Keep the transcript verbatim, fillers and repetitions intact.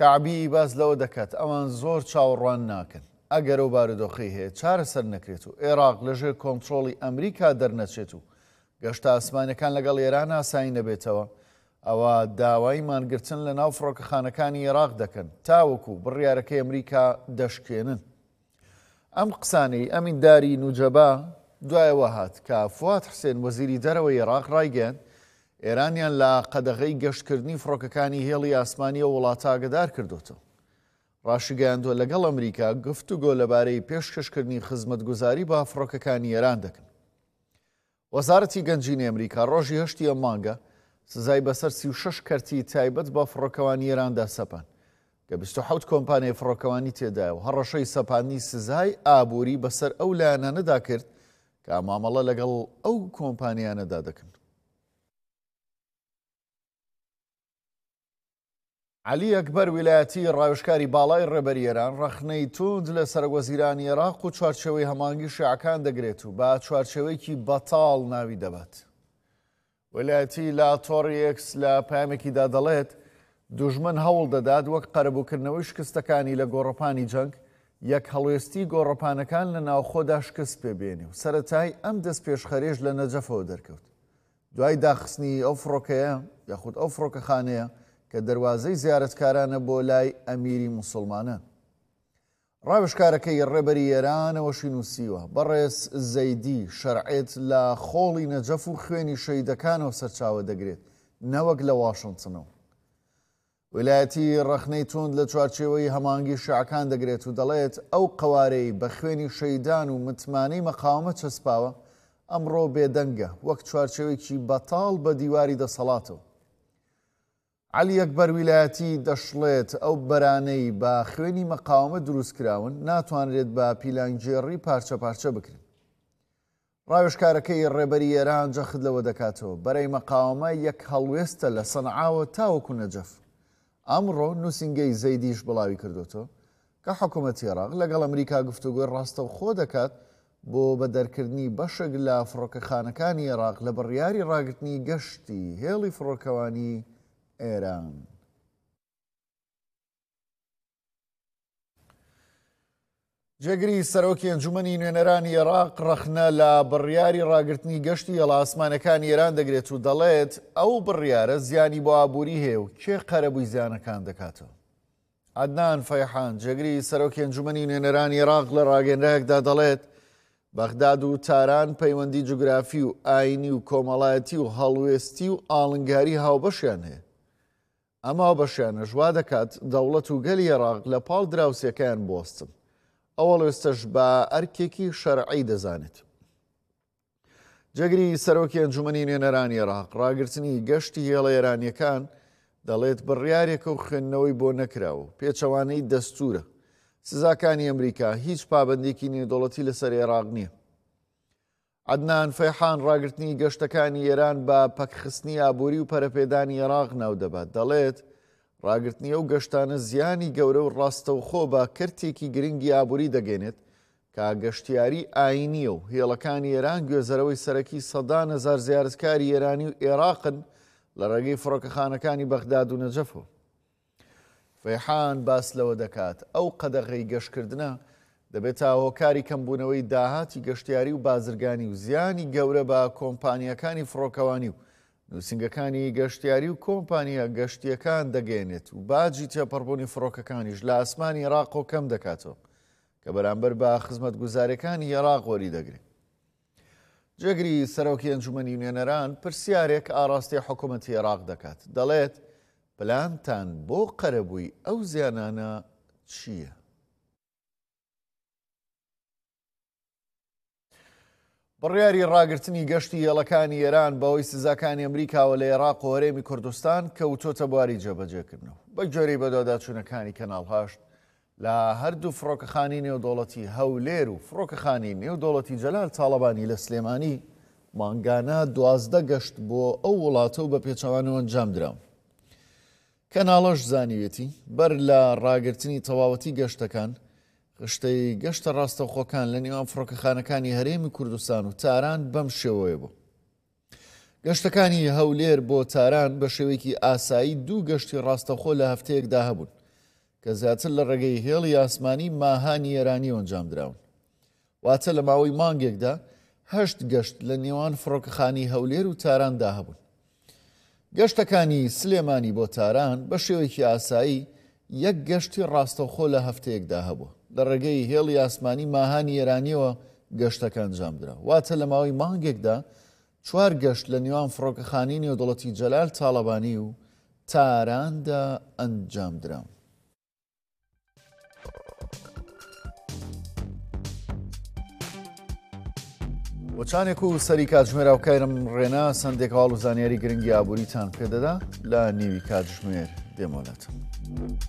کەعبی باز لەوە دەکات ئەوان زۆر چاوەڕوان ناکەن ئەگەر ئەو بارودۆخەی هەیە چارەسەر نەکرێت و عێراق لەژێر کۆنتڕۆڵی ئەمریکا دەرنەچێت و گەشتە ئاسمانەکان لەگەڵ ئێران ئاسایی نەبێتەوە ئەوە داوای مانگرتن لە ناو فڕۆکەخانەکانی عێراق دەکەن تاوەکو بڕیارەکەی ئەمریکا دەشکێنن. ئەم قسانەی ئەمینداری نوجەبا دوایەوە هات کە فواد حسێن وەزیری دەرەوەی عێراق ڕایگەیاند ئێرانیان لە قەدەغەی گەشتکردنی فڕۆکەکانی هێڵی ئاسمانی و وڵاتە ئاگادار کردوتەوە. ڕاشیگەیاندووە لەگەڵ ئەمریکا گفتوگۆ لەبارەی پێشکەشکردنی خزمەتگوزاری بە فڕۆکەکانی ئێران دەکەن. وەزارەتی گەنجینی ئەمریکا ڕۆژی هەشتی ئەم مانگە سزای بەسەر سی و شەش کەرتی تایبەت بە فڕۆکەوانی ئێراندا سەپان کە بیست و حەوت کۆمپانیای فڕۆکەوانی تێدایە و هەڕەشەی سەپاندنی سزای ئابووری بەسەر ئەو لایەنانەدا کرد کە مامەڵە لەگەڵ ئەو کۆمپانیانەدا دەکەن. عەلی ئەکبەر ویلایەتی ڕاوێژکاری باڵای ڕێبەری ئێران ڕەخنەی توند لە سەرۆکوەزیرانی عێراق و چوارچێوەی هەمانگی شیعەکان دەگرێت و با چوارچێوەیەکی بەتاڵ ناوی دەبات. ویلایەتی لە تۆڕی ئێکس لە پامێکیدا دەڵێت دوژمن هەوڵ دەدات وەک قەرەبووکردنەوەی شکستەکانی لە گۆڕەپانی جەنگ یەک هەڵوێستی گۆڕەپانەکان لە ناوخۆدا شکست پێبێنێ و سەرەتای ئەم دەست پێشخەرێژ لە نەجەفەوە دەرکەوت. دوای داخستنی ئەو فڕۆکەیە یاخود ئەو فڕۆکەخانەیە کە دەواازەی زیارەتکارانە بۆ لای ئەمیری موسڵمانان. ڕاوێژکارەکەی ڕێبەری ئێرانەوەشی نووسیوە بەڕێز زەیدی شەرعێت لە خۆڵی نەجەف و خوێنی شەیدەکانەوە سەرچاوە دەگرێت نەوەک لە واشنگتنەوە. ویلایەتی ڕەخنەی توند لە چوارچێوەی هەمانگی شیعەکان دەگرێت و دەڵێت ئەو قەوارەی بە خوێنی شەیدان و متمانەی مەقاومەت چەسپاوە ئەمڕۆ بێدەنگە وەک چوارچێوەیەکی بەتاڵ بە دیواری دەسەڵاتەوە. عەلی ئەکبەر ویلایەتی دەشڵێت ئەو بەرانەی بە خوێنی مەقاومەت دروست کراون ناتوانرێت بە پیلانگێڕی پارچە پارچە بکرێت. ڕاوێژکارەکەی ڕێبەری ئێران جەخت لەوە دەکاتەوە بەرەی مەقاومە یەک هەڵوێستە لە سەنعاوە تاوەکو نەجەف. ئەمڕۆ نووسینگەی زەیدیش بڵاوی کردوتەوە کە حکوومەتی عێراق لەگەڵ ئەمریکا گفتوگۆی ڕاستەوخۆ دەکات بۆ بەدەرکردنی بەشێک لە فڕۆکەخانەکانی عێراق لە بڕیاری ڕاگررتنی گەشتی هێڵی فڕۆکەوانی ئێران. جێگری سەرۆکی ئەنجومەنی نوێنەرانی عێراق ڕەخنە لە بڕیاری ڕاگررتنی گەشتی هێڵە ئاسمانەکانی ئێران دەگرێت و دەڵێت ئەو بڕیارە زیانی بۆ ئابووری هەیە و کێ قەرەبووی زیانەکان دەکاتەوە. عەدنان فەیحان جێگری سەرۆکی ئەنجومەنی نوێنەرانی عێراق لە ڕاگەنرایەکدا دەڵێت بەغداد و تاران پەیوەندی جوگرافی و ئاینی و کۆمەڵایەتی و هەڵوێستی و ئاڵنگاری هاوبەشیان هەیە. ئەما بەشیانە ژوا دەکات دەوڵەت و گەلی عێراق لە پاڵ دراوسەکەیان بوەستن. ئەوەڵێستەش بە ئەرکێکی شەرعی دەزانێت. جێگری سەرۆکی ئەنجومەنی نوێنەرانی عێراق ڕاگررتنی گەشتی هێڵە ئێرانیەکان دەڵێت بڕیارێکە و خوێندنەوەی بۆ نەکراوە پێچەوانەی دەستورە. سزاکانی ئەمریکا هیچ پابندێکی نێودەوڵەتی لەسەر عێراق نییە. عەدنان فەیحان ڕاگررتنی گەشتەکانی ئێران بە پەکخستنی ئابووری و پەرەپێدانی عێراق ناو دەبات. دەڵێت ڕاگررتنی ئەو گەشتانە زیانی گەورە و ڕاستەوخۆ بە کەرتێکی گرنگی ئابووری دەگەێنێت کە گەشتیاری ئاینیە و هێڵەکانی ئێران گوێزەرەوەی سەرەکی سەدان هەزار زیارەتکاری ئێرانی و عێراقن لە ڕێگەی فڕۆکەخانەکانی بەغداد و نەجەفەوە. فەیحان باس لەوە دەکات ئەو قەدەغەی گەشتکردنە دەبێت هۆکاری کەمبوونەوەی داهاتی گەشتیاری و بازرگانی و زیانی گەورە بە کۆمپانیەکانی فڕۆکەوانی و نووسنگەکانی گەشتیاری و کۆمپانیە گەشتیەکان دەگەێنێت و باجی تێپەڕبوونی فڕۆکەکانیش لە ئاسمانی عێراق و کەم دەکاتەوە کە بەرامبەر بە خزمەتگوزارەکانی عێراق وەری دەگرێت. جێگری سەرۆکی ئەنجومەنی نوێنەران پرسیارێک ئاراستی حکوومەتی عێراق دەکات. دەڵێت پلانتان بۆ قەرەبووی ئەو زیانانە چییە؟ بڕیاری ڕاگررتنی گەشتی هێڵەکانی ئێران بەهۆی سزاکانی ئەمریکاوە لە عێراق و هەرێمی کوردستان کەوتۆتە بواری جێبەجێکردنەوە بە جۆرەی بەدواداچوونەکانی کەناڵ هەشت لە هەردوو فڕۆکەخانی نێودەوڵەتی هەولێر و فڕۆکەخانی نێودەوڵەتی جەلال تاڵەبانی لە سلێمانی مانگانە دوازدە گەشت بۆ ئەو وڵاتە و بە پێچەوانەوە ئەنجام درام. کەناڵەش زانیوێتی بەر لە ڕاگررتنی تەواوەتی گەشتەکان گەشتەی گەشتە ڕاستەوخۆکان لە نێوان فڕۆکەخانەکانی هەرێمی کوردستان و تاران بەم شێوەیە بوو. گەشتەکانی هەولێر بۆ تاران بە شێوەیەکی ئاسایی دوو گەشتی ڕاستەوخۆ لە هەفتەیەکدا هەبوون کە زیاتر لە ڕێگەی هێڵی ئاسمانی ماهانی ئێرانی ئەنجام دراون. واتە لە ماوەی مانگێکدا هەشت گەشت لە نێوان فڕۆکەخانی هەولێر و تاراندا هەبوون. گەشتەکانی سلێمانی بۆ تاران بە شێوەیەکی ئاسایی یەک گەشتی ڕاستەوخۆ لە هەفتەیەکدا هەبووە. لە ڕێگەی هێڵی ئاسمانی ماهانی ئێرانیەوە گەشتەکە ئەنجام درا. واتە لە ماوەی مانگێکدا چوار گەشت لە نێوان فڕۆکەخانی نێودەوڵەتی جەلال تاڵەبانی و تاراندا ئەنجام درا. وەچانێک و سەری کاتژمێرا و کایرم ڕێنا سندێک هەواڵ و زانیاری گرنگی ئابووریتان پێدەدا لە نیوی کاتژمێر دێمەوەلات.